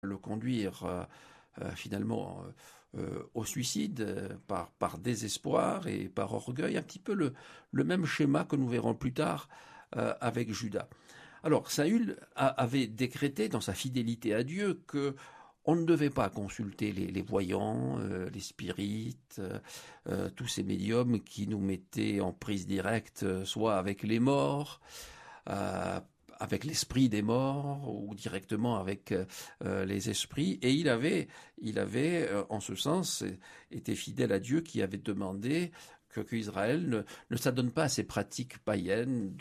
le conduire finalement au suicide par désespoir et par orgueil, un petit peu le même schéma que nous verrons plus tard avec Judas. Alors Saül avait décrété dans sa fidélité à Dieu que on ne devait pas consulter les voyants, les spirites, tous ces médiums qui nous mettaient en prise directe, soit avec les morts, euh, avec l'esprit des morts ou directement avec les esprits. Et il avait en ce sens, été fidèle à Dieu qui avait demandé qu'Israël ne s'adonne pas à ces pratiques païennes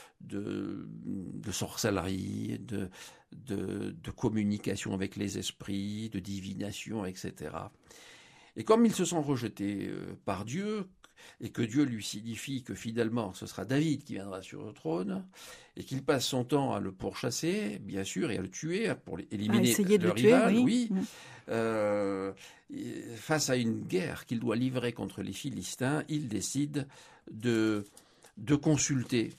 de sorcellerie, de communication avec les esprits, de divination, etc. Et comme ils se sont rejetés par Dieu, et que Dieu lui signifie que finalement ce sera David qui viendra sur le trône, et qu'il passe son temps à le pourchasser, bien sûr, et à le tuer pour éliminer le rival, oui. Face à une guerre qu'il doit livrer contre les Philistins, il décide de consulter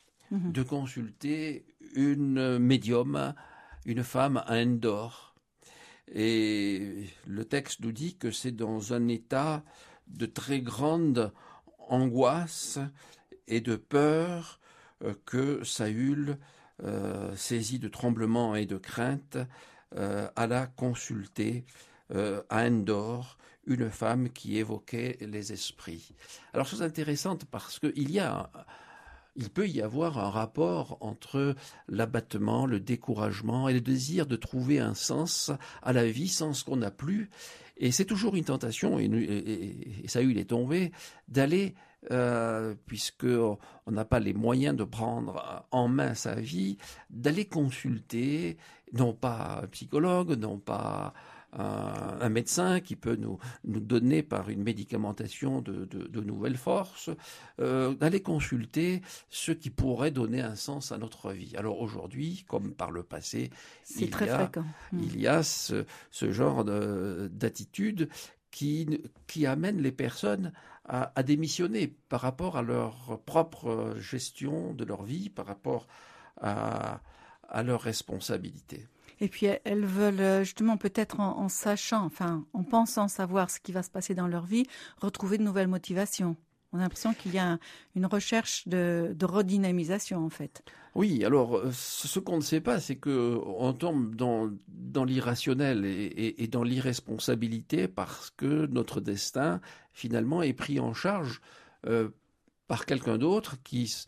une médium, une femme à Endor. Et le texte nous dit que c'est dans un état de très grande angoisse et de peur que Saül, saisi de tremblement et de crainte, alla consulter à Endor une femme qui évoquait les esprits. Alors, chose intéressante parce qu'il peut y avoir un rapport entre l'abattement, le découragement et le désir de trouver un sens à la vie, sens qu'on n'a plus. Et c'est toujours une tentation, et Saül est tombé, d'aller, puisqu'on n'a pas les moyens de prendre en main sa vie, d'aller consulter, non pas un psychologue, non pas un médecin qui peut nous donner par une médicamentation de nouvelles forces, d'aller consulter ce qui pourrait donner un sens à notre vie. Alors aujourd'hui, comme par le passé, il y a ce genre d'attitude qui amène les personnes à démissionner par rapport à leur propre gestion de leur vie, par rapport à leurs responsabilités. Et puis elles veulent justement peut-être en sachant, enfin en pensant savoir ce qui va se passer dans leur vie, retrouver de nouvelles motivations. On a l'impression qu'il y a une recherche de redynamisation en fait. Oui, alors ce qu'on ne sait pas, c'est qu'on tombe dans l'irrationnel et dans l'irresponsabilité parce que notre destin finalement est pris en charge par quelqu'un d'autre qui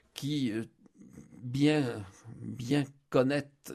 bien connaître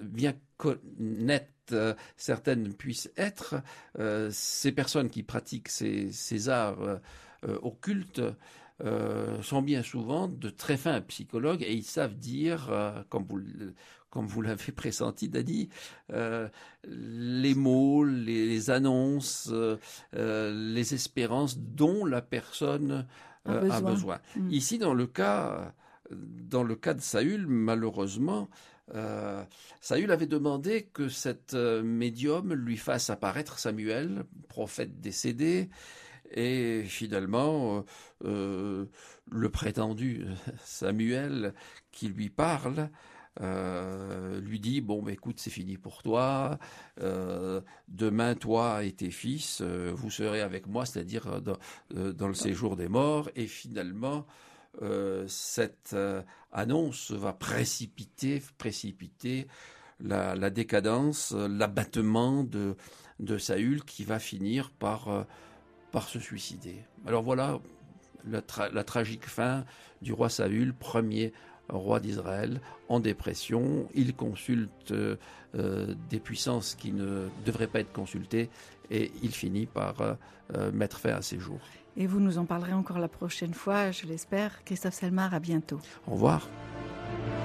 certaines puissent être, ces personnes qui pratiquent ces arts occultes sont bien souvent de très fins psychologues et ils savent dire, comme vous l'avez pressenti, Dany, les mots, les annonces, les espérances dont la personne a besoin. Ici, dans le cas de Saül, malheureusement, Saül avait demandé que cette médium lui fasse apparaître Samuel, prophète décédé, et finalement, le prétendu Samuel qui lui parle lui dit bon, écoute, c'est fini pour toi. Demain, toi et tes fils, vous serez avec moi, c'est-à-dire dans le séjour des morts. Et finalement, cette annonce va précipiter la décadence, l'abattement de Saül qui va finir par se suicider. Alors voilà la tragique fin du roi Saül, premier roi d'Israël, en dépression. Il consulte des puissances qui ne devraient pas être consultées et il finit par mettre fin à ses jours. Et vous nous en parlerez encore la prochaine fois, je l'espère. Christophe Selmar, à bientôt. Au revoir.